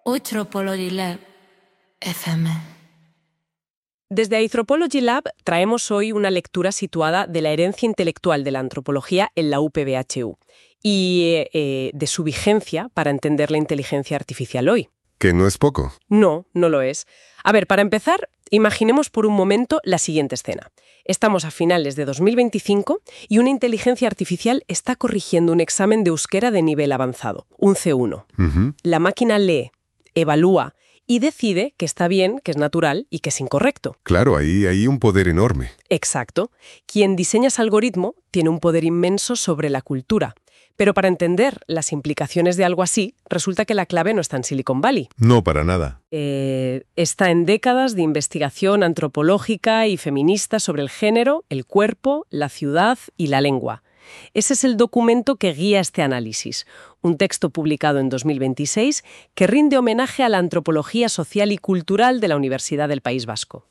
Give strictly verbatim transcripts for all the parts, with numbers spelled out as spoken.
Anthropology Lab F M. Desde Anthropology Lab traemos hoy una lectura situada de la herencia intelectual de la antropología en la U P B H U y eh, de su vigencia para entender la inteligencia artificial hoy. Que no es poco. No, no lo es. A ver, para empezar, imaginemos por un momento la siguiente escena. Estamos a finales de dos mil veinticinco y una inteligencia artificial está corrigiendo un examen de euskera de nivel avanzado, un C uno. Uh-huh. La máquina lee, evalúa y decide que está bien, que es natural y que es incorrecto. Claro, ahí hay un poder enorme. Exacto. Quien diseña ese algoritmo tiene un poder inmenso sobre la cultura. Pero para entender las implicaciones de algo así, resulta que la clave no está en Silicon Valley. No, para nada. Eh, está en décadas de investigación antropológica y feminista sobre el género, el cuerpo, la ciudad y la lengua. Ese es el documento que guía este análisis, un texto publicado en dos mil veintiséis que rinde homenaje a la antropología social y cultural de la Universidad del País Vasco.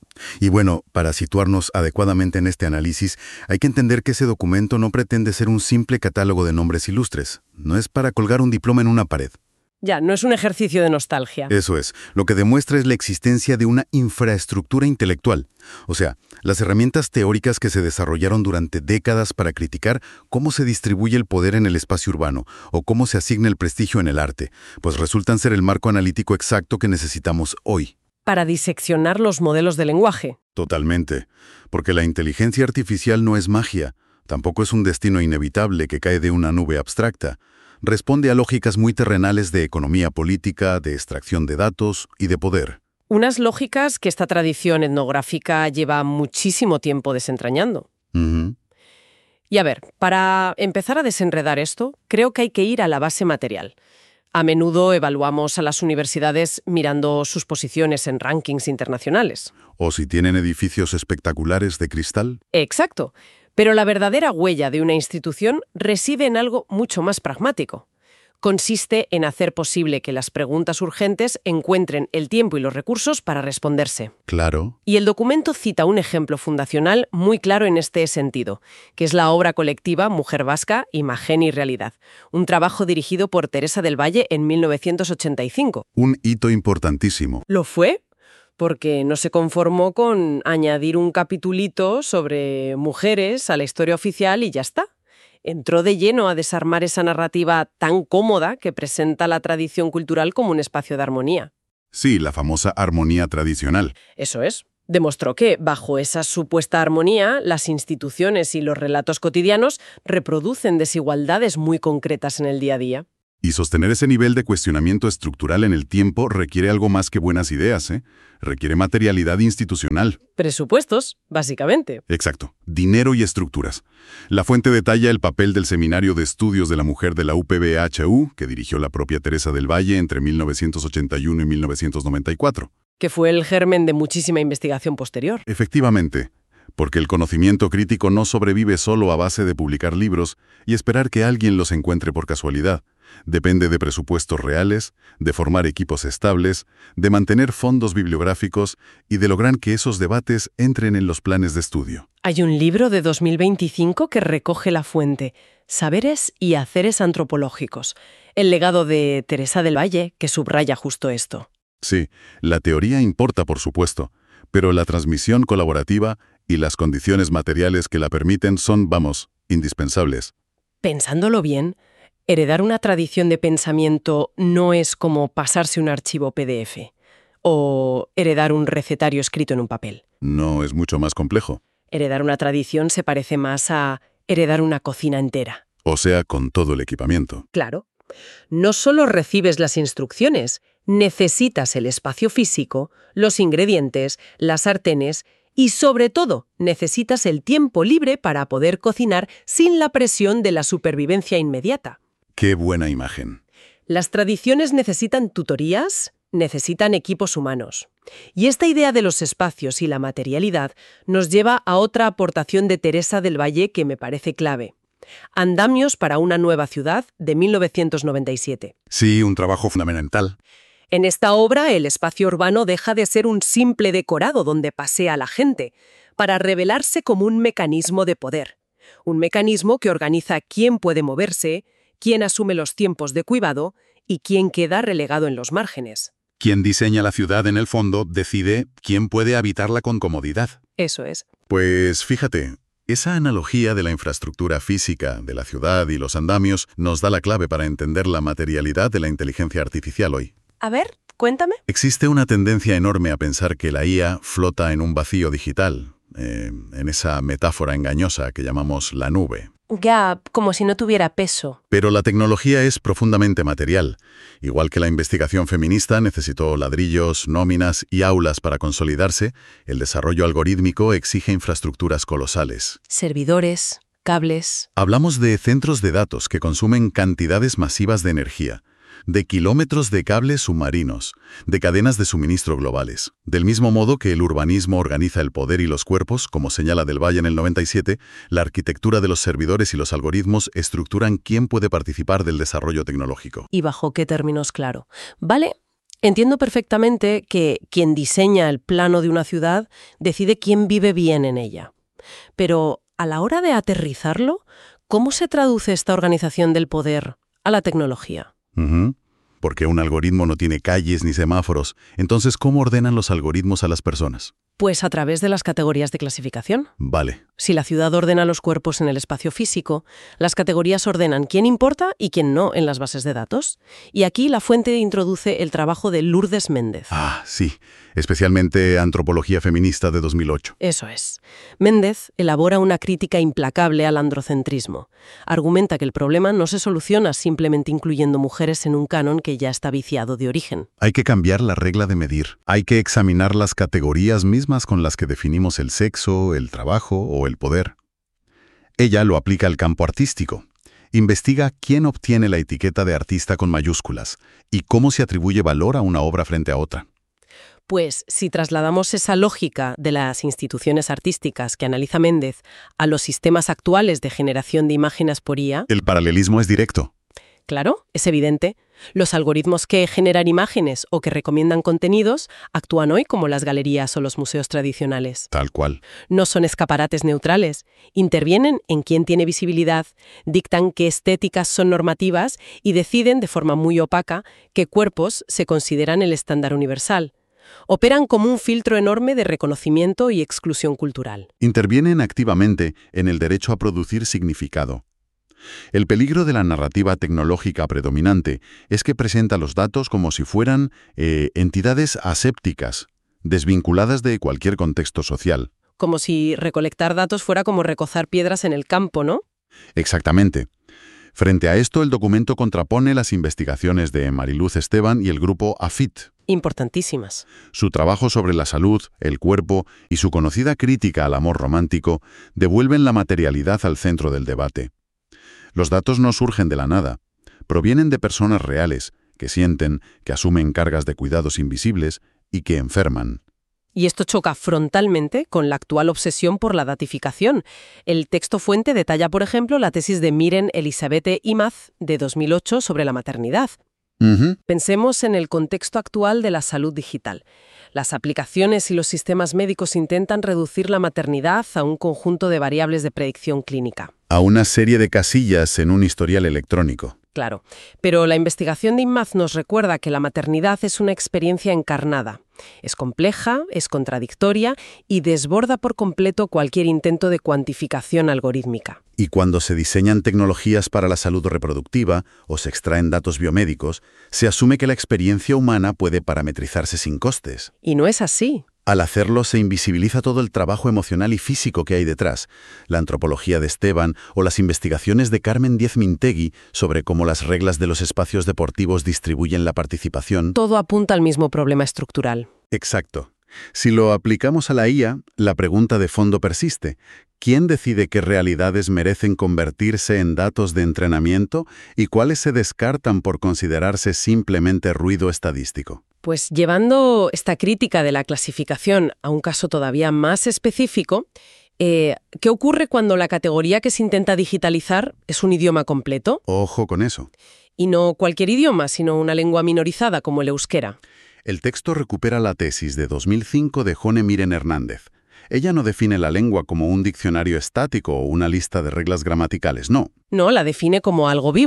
Y bueno, para situarnos adecuadamente en este análisis, hay que entender que ese documento no pretende ser un simple catálogo de nombres ilustres. No es para colgar un diploma en una pared. Ya, no es un ejercicio de nostalgia. Eso es. Lo que demuestra es la existencia de una infraestructura intelectual. O sea, las herramientas teóricas que se desarrollaron durante décadas para criticar cómo se distribuye el poder en el espacio urbano o cómo se asigna el prestigio en el arte, pues resultan ser el marco analítico exacto que necesitamos hoy. Para diseccionar los modelos de lenguaje. Totalmente. Porque la inteligencia artificial no es magia. Tampoco es un destino inevitable que cae de una nube abstracta. Responde a lógicas muy terrenales de economía política, de extracción de datos y de poder. Unas lógicas que esta tradición etnográfica lleva muchísimo tiempo desentrañando. Uh-huh. Y a ver, para empezar a desenredar esto, creo que hay que ir a la base material. A menudo evaluamos a las universidades mirando sus posiciones en rankings internacionales. O si tienen edificios espectaculares de cristal. Exacto. Pero la verdadera huella de una institución reside en algo mucho más pragmático. Consiste en hacer posible que las preguntas urgentes encuentren el tiempo y los recursos para responderse. Claro. Y el documento cita un ejemplo fundacional muy claro en este sentido, que es la obra colectiva Mujer Vasca, Imagen y Realidad, un trabajo dirigido por Teresa del Valle en mil novecientos ochenta y cinco. Un hito importantísimo. ¿Lo fue? Porque no se conformó con añadir un capitulito sobre mujeres a la historia oficial y ya está. Entró de lleno a desarmar esa narrativa tan cómoda que presenta la tradición cultural como un espacio de armonía. Sí, la famosa armonía tradicional. Eso es. Demostró que, bajo esa supuesta armonía, las instituciones y los relatos cotidianos reproducen desigualdades muy concretas en el día a día. Y sostener ese nivel de cuestionamiento estructural en el tiempo requiere algo más que buenas ideas, ¿eh? Requiere materialidad institucional. Presupuestos, básicamente. Exacto. Dinero y estructuras. La fuente detalla el papel del Seminario de Estudios de la Mujer de la U P B H U, que dirigió la propia Teresa del Valle entre mil novecientos ochenta y uno y mil novecientos noventa y cuatro. Que fue el germen de muchísima investigación posterior. Efectivamente. Porque el conocimiento crítico no sobrevive solo a base de publicar libros y esperar que alguien los encuentre por casualidad. Depende de presupuestos reales, de formar equipos estables, de mantener fondos bibliográficos y de lograr que esos debates entren en los planes de estudio. Hay un libro de dos mil veinticinco que recoge la fuente, Saberes y haceres antropológicos, el legado de Teresa del Valle, que subraya justo esto. Sí, la teoría importa, por supuesto, pero la transmisión colaborativa y las condiciones materiales que la permiten son, vamos, indispensables. Pensándolo bien, heredar una tradición de pensamiento no es como pasarse un archivo P D F o heredar un recetario escrito en un papel. No, es mucho más complejo. Heredar una tradición se parece más a heredar una cocina entera. O sea, con todo el equipamiento. Claro. No solo recibes las instrucciones, necesitas el espacio físico, los ingredientes, las sartenes y, sobre todo, necesitas el tiempo libre para poder cocinar sin la presión de la supervivencia inmediata. ¡Qué buena imagen! Las tradiciones necesitan tutorías, necesitan equipos humanos. Y esta idea de los espacios y la materialidad nos lleva a otra aportación de Teresa del Valle que me parece clave. Andamios para una nueva ciudad, de mil novecientos noventa y siete. Sí, un trabajo fundamental. En esta obra, el espacio urbano deja de ser un simple decorado donde pasea la gente, para revelarse como un mecanismo de poder. Un mecanismo que organiza quién puede moverse, quién asume los tiempos de cuidado y quién queda relegado en los márgenes. Quien diseña la ciudad, en el fondo, decide quién puede habitarla con comodidad. Eso es. Pues fíjate, esa analogía de la infraestructura física de la ciudad y los andamios nos da la clave para entender la materialidad de la inteligencia artificial hoy. A ver, cuéntame. Existe una tendencia enorme a pensar que la I A flota en un vacío digital, eh, en esa metáfora engañosa que llamamos la nube. Ya, como si no tuviera peso. Pero la tecnología es profundamente material. Igual que la investigación feminista necesitó ladrillos, nóminas y aulas para consolidarse, el desarrollo algorítmico exige infraestructuras colosales. Servidores, cables. Hablamos de centros de datos que consumen cantidades masivas de energía, de kilómetros de cables submarinos, de cadenas de suministro globales. Del mismo modo que el urbanismo organiza el poder y los cuerpos, como señala Del Valle en el noventa y siete, la arquitectura de los servidores y los algoritmos estructuran quién puede participar del desarrollo tecnológico. ¿Y bajo qué términos? Claro. Vale, entiendo perfectamente que quien diseña el plano de una ciudad decide quién vive bien en ella. Pero a la hora de aterrizarlo, ¿cómo se traduce esta organización del poder a la tecnología? Uh-huh. Porque un algoritmo no tiene calles ni semáforos. Entonces, ¿cómo ordenan los algoritmos a las personas? Pues a través de las categorías de clasificación. Vale. Si la ciudad ordena los cuerpos en el espacio físico, las categorías ordenan quién importa y quién no en las bases de datos. Y aquí la fuente introduce el trabajo de Lourdes Méndez. Ah, sí. Especialmente Antropología Feminista de dos mil ocho. Eso es. Méndez elabora una crítica implacable al androcentrismo. Argumenta que el problema no se soluciona simplemente incluyendo mujeres en un canon que ya está viciado de origen. Hay que cambiar la regla de medir. Hay que examinar las categorías mismas con las que definimos el sexo, el trabajo o el poder. Ella lo aplica al campo artístico. Investiga quién obtiene la etiqueta de artista con mayúsculas y cómo se atribuye valor a una obra frente a otra. Pues si trasladamos esa lógica de las instituciones artísticas que analiza Méndez a los sistemas actuales de generación de imágenes por I A... El paralelismo es directo. Claro, es evidente. Los algoritmos que generan imágenes o que recomiendan contenidos actúan hoy como las galerías o los museos tradicionales. Tal cual. No son escaparates neutrales. Intervienen en quién tiene visibilidad, dictan qué estéticas son normativas y deciden de forma muy opaca qué cuerpos se consideran el estándar universal. Operan como un filtro enorme de reconocimiento y exclusión cultural. Intervienen activamente en el derecho a producir significado. El peligro de la narrativa tecnológica predominante es que presenta los datos como si fueran eh, entidades asépticas, desvinculadas de cualquier contexto social. Como si recolectar datos fuera como recocer piedras en el campo, ¿no? Exactamente. Frente a esto, el documento contrapone las investigaciones de Mariluz Esteban y el grupo AFIT. Importantísimas. Su trabajo sobre la salud, el cuerpo y su conocida crítica al amor romántico devuelven la materialidad al centro del debate. Los datos no surgen de la nada. Provienen de personas reales, que sienten, que asumen cargas de cuidados invisibles y que enferman. Y esto choca frontalmente con la actual obsesión por la datificación. El texto fuente detalla, por ejemplo, la tesis de Miren Elisabete Imaz de dos mil ocho sobre la maternidad. Uh-huh. Pensemos en el contexto actual de la salud digital. Las aplicaciones y los sistemas médicos intentan reducir la maternidad a un conjunto de variables de predicción clínica. A una serie de casillas en un historial electrónico. Claro, pero la investigación de Imaz nos recuerda que la maternidad es una experiencia encarnada. Es compleja, es contradictoria y desborda por completo cualquier intento de cuantificación algorítmica. Y cuando se diseñan tecnologías para la salud reproductiva o se extraen datos biomédicos, se asume que la experiencia humana puede parametrizarse sin costes. Y no es así. Al hacerlo se invisibiliza todo el trabajo emocional y físico que hay detrás, la antropología de Esteban o las investigaciones de Carmen Diez-Mintegui sobre cómo las reglas de los espacios deportivos distribuyen la participación. Todo apunta al mismo problema estructural. Exacto. Si lo aplicamos a la I A, la pregunta de fondo persiste. ¿Quién decide qué realidades merecen convertirse en datos de entrenamiento y cuáles se descartan por considerarse simplemente ruido estadístico? Pues llevando esta crítica de la clasificación a un caso todavía más específico, eh, ¿qué ocurre cuando la categoría que se intenta digitalizar es un idioma completo? Ojo con eso. Y no cualquier idioma, sino una lengua minorizada como el euskera. El texto recupera la tesis de dos mil cinco de Jone Miren Hernández. Ella no define la lengua como un diccionario estático o una lista de reglas gramaticales, no. No, la define como algo vivo.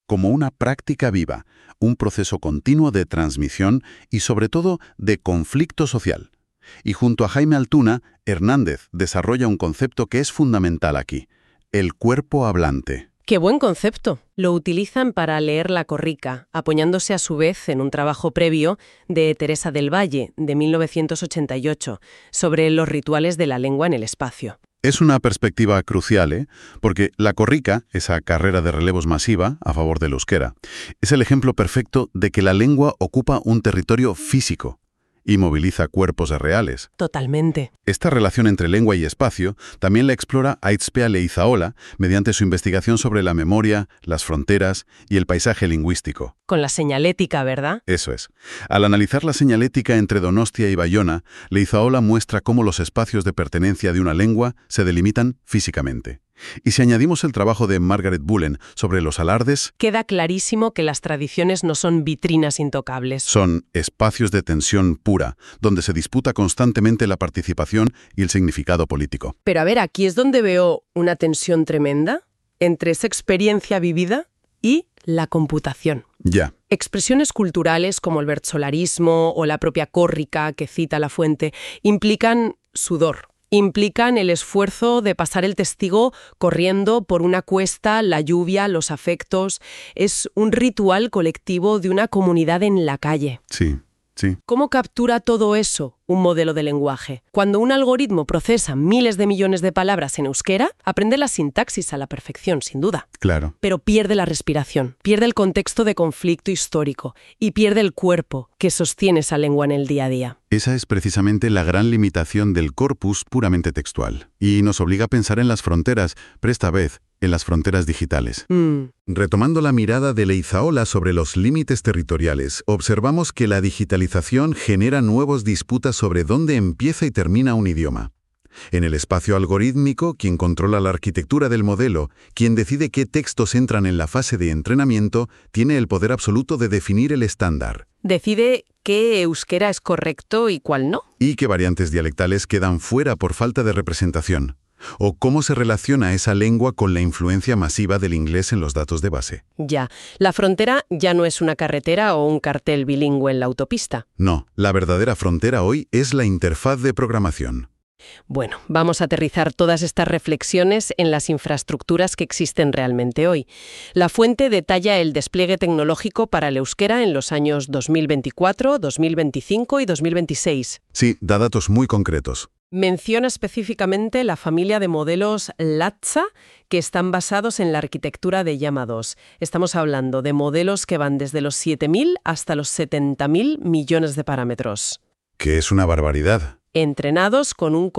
como una práctica viva, un proceso continuo de transmisión y sobre todo de conflicto social. Y junto a Jaime Altuna, Hernández desarrolla un concepto que es fundamental aquí, el cuerpo hablante. ¡Qué buen concepto! Lo utilizan para leer La Corrica, apoyándose a su vez en un trabajo previo de Teresa del Valle, de mil novecientos ochenta y ocho, sobre los rituales de la lengua en el espacio. Es una perspectiva crucial, ¿eh? Porque La Corrica, esa carrera de relevos masiva a favor del euskera, es el ejemplo perfecto de que la lengua ocupa un territorio físico y moviliza cuerpos reales. Totalmente. Esta relación entre lengua y espacio también la explora Aizpea Leizaola mediante su investigación sobre la memoria, las fronteras y el paisaje lingüístico. Con la señalética, ¿verdad? Eso es. Al analizar la señalética entre Donostia y Bayona, Leizaola muestra cómo los espacios de pertenencia de una lengua se delimitan físicamente. Y si añadimos el trabajo de Margaret Bullen sobre los alardes, queda clarísimo que las tradiciones no son vitrinas intocables. Son espacios de tensión pura, donde se disputa constantemente la participación y el significado político. Pero a ver, aquí es donde veo una tensión tremenda entre esa experiencia vivida y la computación. Ya. Expresiones culturales como el versolarismo o la propia córrica que cita la fuente implican sudor. Implican el esfuerzo de pasar el testigo corriendo por una cuesta, la lluvia, los afectos. Es un ritual colectivo de una comunidad en la calle. Sí, sí. ¿Cómo captura todo eso un modelo de lenguaje? Cuando un algoritmo procesa miles de millones de palabras en euskera, aprende la sintaxis a la perfección, sin duda. Claro. Pero pierde la respiración, pierde el contexto de conflicto histórico y pierde el cuerpo que sostiene esa lengua en el día a día. Esa es precisamente la gran limitación del corpus puramente textual. Y nos obliga a pensar en las fronteras, pero esta vez en las fronteras digitales. Mm. Retomando la mirada de Leizaola sobre los límites territoriales, observamos que la digitalización genera nuevas disputas sobre dónde empieza y termina un idioma. En el espacio algorítmico, quien controla la arquitectura del modelo, quien decide qué textos entran en la fase de entrenamiento, tiene el poder absoluto de definir el estándar. Decide qué euskera es correcto y cuál no. Y qué variantes dialectales quedan fuera por falta de representación. O cómo se relaciona esa lengua con la influencia masiva del inglés en los datos de base. Ya, la frontera ya no es una carretera o un cartel bilingüe en la autopista. No, la verdadera frontera hoy es la interfaz de programación. Bueno, vamos a aterrizar todas estas reflexiones en las infraestructuras que existen realmente hoy. La fuente detalla el despliegue tecnológico para el euskera en los años dos mil veinticuatro, dos mil veinticinco y dos mil veintiséis. Sí, da datos muy concretos. Menciona específicamente la familia de modelos Latza que están basados en la arquitectura de Llama dos. Estamos hablando de modelos que van desde los siete mil hasta los setenta mil millones de parámetros. Que es una barbaridad. Entrenados con un